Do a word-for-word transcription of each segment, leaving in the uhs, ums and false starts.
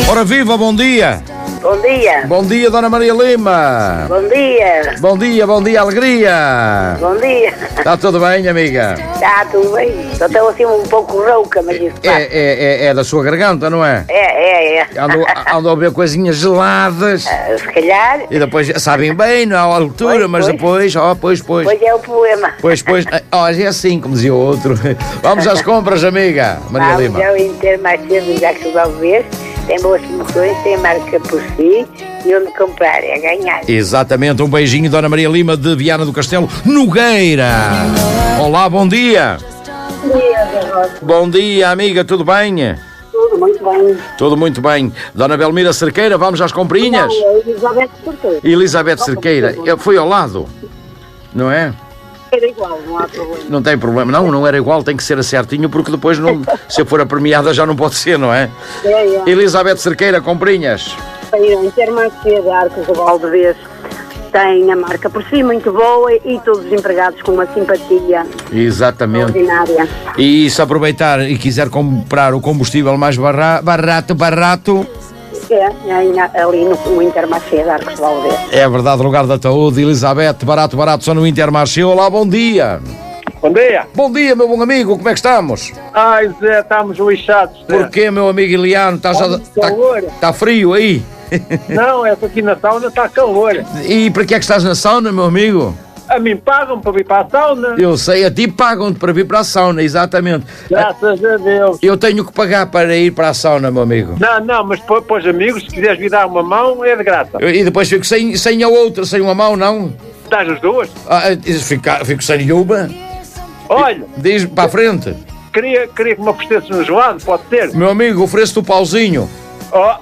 Ora viva, bom dia. Bom dia. Bom dia, Dona Maria Lima. Bom dia. Bom dia, bom dia, alegria. Bom dia. Está tudo bem, amiga? Está tudo bem. Só estou assim um pouco rouca, mas isso É, é, é, é da sua garganta, não é? É, é, é. Andou, andou a ver coisinhas geladas Ah, se calhar, e depois sabem bem, não há altura, Pois, mas pois. depois, ó, pois, pois. pois é o problema. Pois, pois, ó, é assim, como dizia o outro. Vamos às compras, amiga, Maria Vamos Lima. ao Inter mais cedo, já que vai ver. Tem boas promoções, tem marca por si e onde comprar é ganhar. Exatamente, um beijinho, Dona Maria Lima de Viana do Castelo, Nogueira. Olá, bom dia. Bom dia, Zé Rosa. Bom dia, amiga, tudo bem? Tudo muito bem. Tudo muito bem. Dona Belmira Cerqueira, vamos às comprinhas? Não, é Elizabeth Porteiro. Elizabeth Cerqueira, eu fui ao lado, não é? Era igual, não há problema. Não tem problema, não, não era igual, tem que ser certinho, porque depois, não, se eu for a premiada, já não pode ser, não é? É, é. Elizabeth Cerqueira, comprinhas. Tem Intermarché de Arcos do Valdevez. Tem a marca por si, muito boa, e todos os empregados com uma simpatia Exatamente. ordinária. E se aproveitar e quiser comprar o combustível mais barra, barato, barato, É, é aí na- ali no, no Intermarché de Arcos do Valdevez. é verdade, lugar da Taúde, Elizabeth, barato, barato, só no Intermarché. Olá, bom dia. Bom dia. Bom dia, meu bom amigo, como é que estamos? Ai, Zé, estamos lixados, Zé. Porquê, meu amigo Eliano? Está já, Muito tá, calor. tá frio aí? Não, essa aqui na sauna está calor. E para que é que estás na sauna, meu amigo? A mim pagam para vir para a sauna. Eu sei, a ti pagam-te para vir para a sauna, exatamente. Graças a Deus. Eu tenho que pagar para ir para a sauna, meu amigo. Não, não, mas para, para os amigos, se quiseres vir dar uma mão, é de graça. Eu- E depois fico sem, sem a outra, sem uma mão, não? Dás as duas? Ah, fico, fico sem nenhuma. Olha, Diz para a frente. queria, queria que me oferecesse um gelado, pode ser? Meu amigo, ofereço-te o pauzinho. Ó.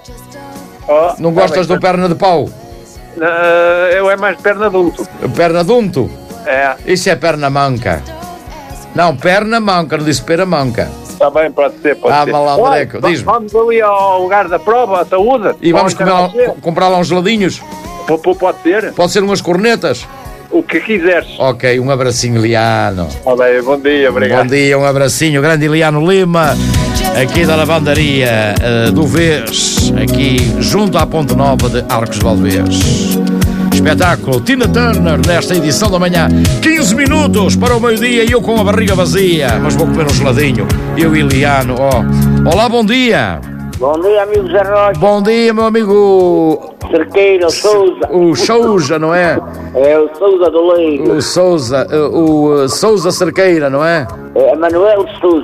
Ó, Não tá gostas bem. do perna de pau? Ah, eu é mais perna adulto. Perna de unto? É, Isso é perna manca. Não, perna manca, não disse pera manca. está bem, pode ser, pode Ah, ser. malandreco, Olha, diz-me. vamos ali ao lugar da prova, a saúde. E vamos comer lá- Intermarché. comprar lá uns geladinhos? P- p- Pode ser? Pode ser umas cornetas? O que quiseres. Ok, um abracinho, Liano. Tá bem, bom dia, obrigado. Bom dia, um abracinho, grande Iliano Lima, aqui da lavandaria uh, do Vez, aqui junto à Ponte Nova de Arcos de Valdevez. Espetáculo Tina Turner nesta edição da manhã, quinze minutos para o meio-dia e eu com a barriga vazia, mas vou comer um geladinho. Eu e Iliano, ó. Olá, bom dia. Bom dia, amigo Zé Rocha. Bom dia, meu amigo. Cerqueira, Souza. O Souza, não é? É o Souza do Leigo. O Souza, uh, o uh, Souza Cerqueira, não é? É Manuel de Souza.